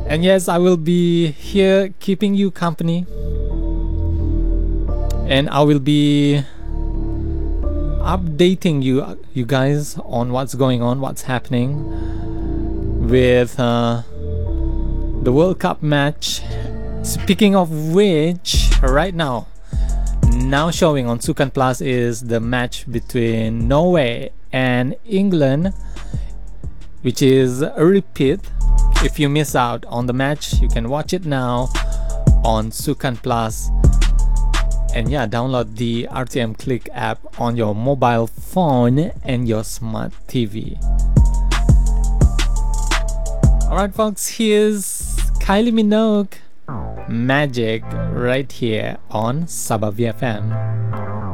And yes, I will be here keeping you company, and I will be updating you guys on what's going on, what's happening with the World Cup match. Speaking of which, right now showing on Sukan Plus is the match between Norway and England, which is a repeat. If you miss out on the match, you can watch it now on Sukan Plus. And yeah, download the RTM Click app on your mobile phone and your smart TV. Alright folks, here's Kylie Minogue, Magic, right here on Sabah VFM.